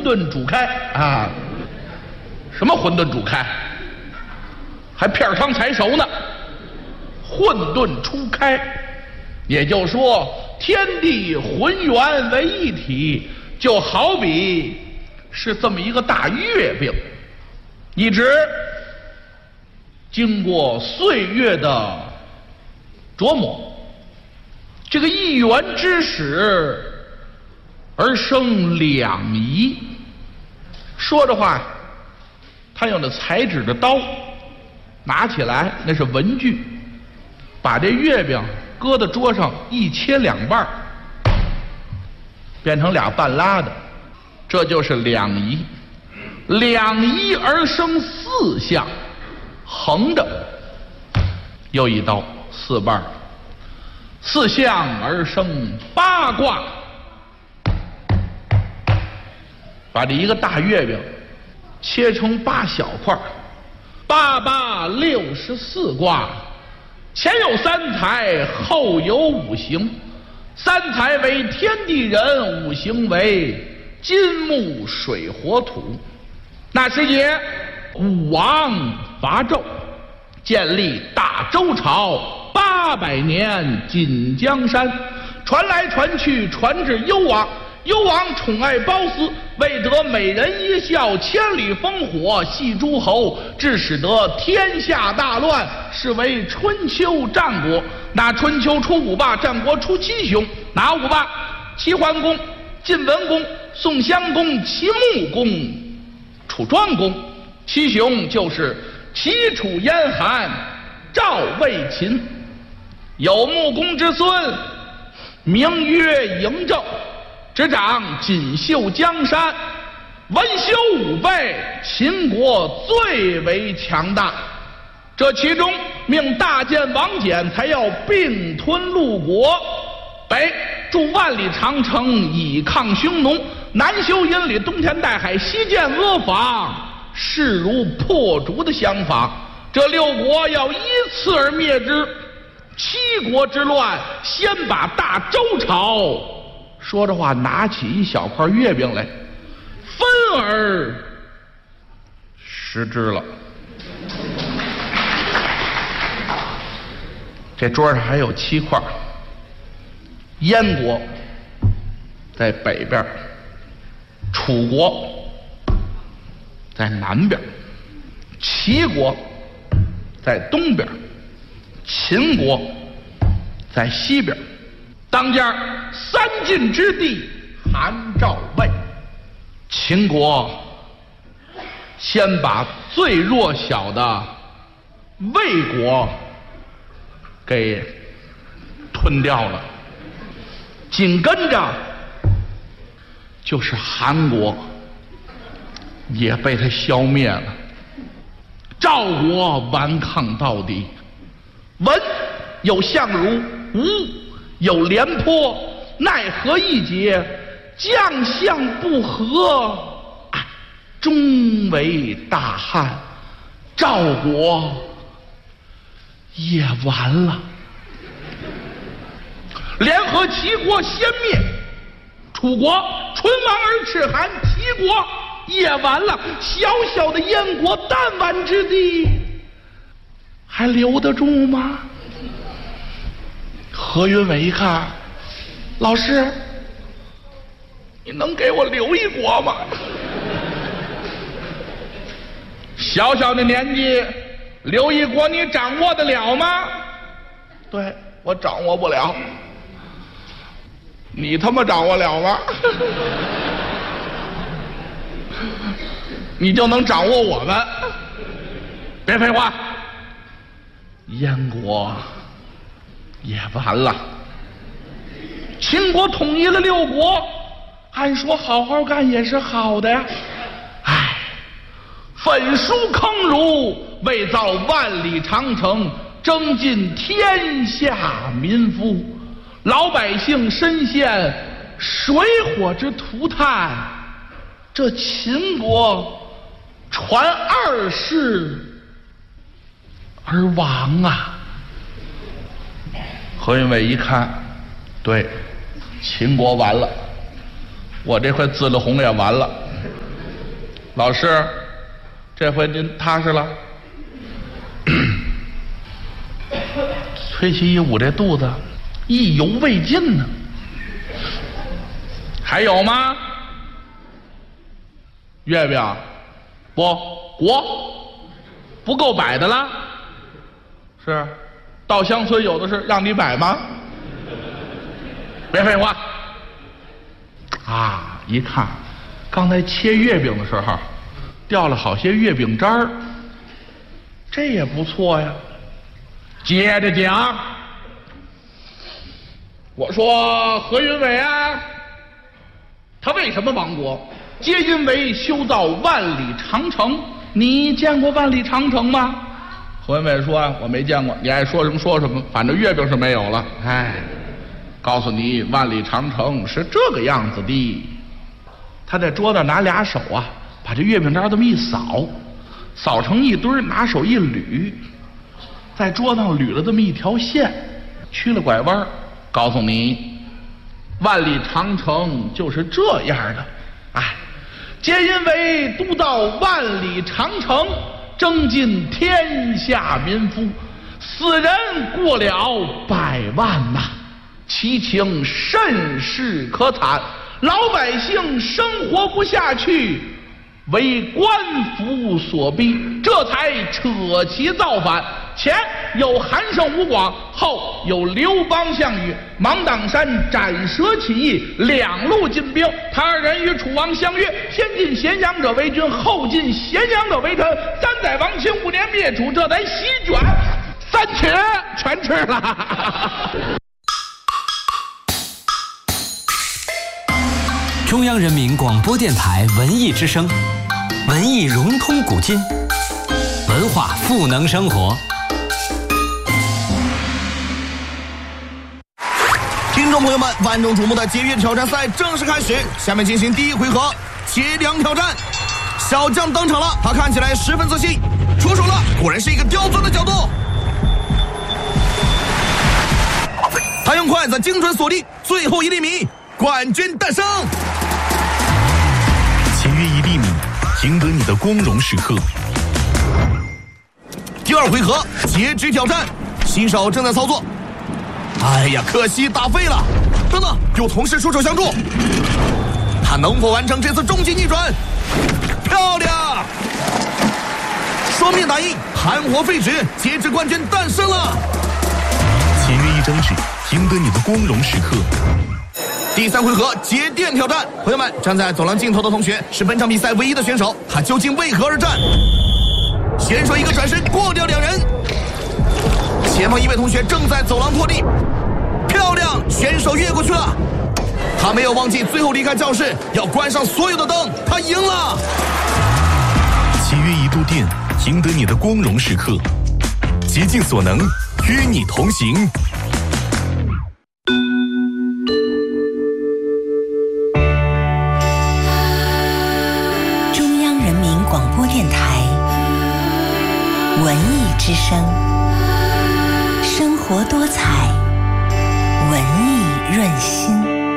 饨煮开啊！什么馄饨煮开？还片汤才熟呢。混沌初开，也就是说，天地浑元为一体，就好比是这么一个大月饼，一直经过岁月的琢磨，这个一元之始而生两仪。说着话，他用的裁纸的刀拿起来，那是文具，把这月饼搁在桌上一切两半，变成俩半拉的，这就是两仪。两仪而生四象，横的又一刀四瓣，四象而生八卦。把这一个大月饼切成8小块，8八64卦，前有3才，后有5行。3才为天地人，5行为金木水火土。那时节，武王伐纣，建立大周朝，800年锦江山。传来传去，传至幽王。幽王宠爱褒姒，为得美人一笑，千里烽火戏诸侯，致使得天下大乱，是为春秋战国。那春秋出5霸，战国出7雄。哪5霸？齐桓公、晋文公、宋襄公、齐穆公、楚庄公。7雄就是齐、楚、燕、韩、赵、魏、秦。有穆公之孙，名曰嬴政，执掌锦绣江山，文修武备，秦国最为强大。这其中命大建王翦才要并吞陆国，北筑万里长城以抗匈奴，南修阴里，东填代海，西建阿房，势如破竹的相仿。这6国要依次而灭之。7国之乱，先把大周朝。说着话，拿起一小块月饼来，分而食之了。这桌上还有7块。燕国在北边，楚国在南边，齐国在东边，秦国在西边。当家3晋之地，韩赵魏。秦国先把最弱小的魏国给吞掉了，紧跟着就是韩国，也被他消灭了。赵国顽抗到底，文有相如，武有廉颇，奈何一节，将相不和，终为大汉。赵国也完了，联合齐国先灭楚国，唇亡而齿寒。齐国也完了，小小的燕国弹丸之地，还留得住吗？何云伟一看，老师，你能给我留一国吗？小小的年纪留一国，你掌握得了吗？对，我掌握不了。你他妈掌握了吗？你就能掌握我们？别废话，燕国也完了。秦国统一了6国，按说好好干也是好的呀。唉，焚书坑儒，为造万里长城，征尽天下民夫。老百姓深陷水火之涂炭，这秦国传2世而亡啊！何云伟一看，对，秦国完了，我这块字了红也完了。 老师，这回您踏实了。崔琦一捂这肚子，意犹未尽呢。还有吗？月饼，不够摆的了。是，稻香村有的是，让你摆吗？别废话。啊，一看，刚才切月饼的时候，掉了好些月饼渣儿，这也不错呀。接着讲，我说何云伟啊，他为什么亡国？皆因为修造万里长城。你见过万里长城吗？何云伟说我没见过，你爱说什么说什么，反正月饼是没有了。哎，告诉你，万里长城是这个样子的。他在桌子拿俩手啊，把这月饼渣这么一扫，扫成一堆，拿手一捋，在桌子上捋了这么一条线，曲了拐弯，告诉你，万里长城就是这样的。哎，皆因为督造万里长城，征尽天下民夫，死人过了100万呐，其情甚是可惨，老百姓生活不下去，为官府所逼，这才扯旗造反。前有韩胜吴广，后有刘邦项羽，芒砀山斩蛇起义，两路进兵。他二人与楚王相约，先进咸阳者为君，后进咸阳者为臣。3代亡秦，5年灭楚，这才席卷3曲，全吃了。 中央人民广播电台文艺之声，文艺融通古今，文化赋能生活。 听众朋友们，万众瞩目的节约挑战赛正式开始，下面进行第一回合切梁挑战。小将登场了，他看起来十分自信，出手了，果然是一个刁钻的角度。他用筷子精准锁定最后1厘米，冠军诞生。 签约1厘米，赢得你的光荣时刻。 第二回合截肢挑战，新手正在操作。哎呀，可惜打废了。等等，有同事出手相助，他能否完成这次终极逆转？漂亮！双面打印，含活废纸，截肢冠军诞生了。 签约1张纸，赢得你的光荣时刻。 第3回合节电挑战，朋友们，站在走廊尽头的同学是本场比赛唯一的选手，他究竟为何而战？选手一个转身过掉2人，前方1位同学正在走廊拖地，漂亮，选手越过去了。他没有忘记最后离开教室要关上所有的灯，他赢了。 签约1度电，赢得你的光荣时刻。竭尽所能，与你同行。 中央人民广播电台文艺之声，生活多彩，文艺润心。